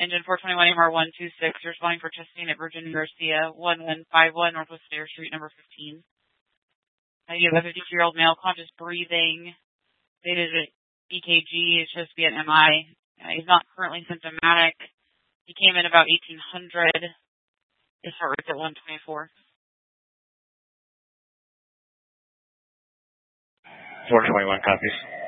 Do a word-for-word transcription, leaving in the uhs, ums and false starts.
Engine four twenty-one A M R one two six, responding for testing at Virginia Garcia, one one five one Northwest Fair Street, number fifteen. Uh, you have a fifty-two-year-old male, conscious breathing, stated at E K G, it's supposed to be an M I. Uh, he's not currently symptomatic. He came in about eighteen hundred. His heart rate's at one twenty-four. four twenty-one copies.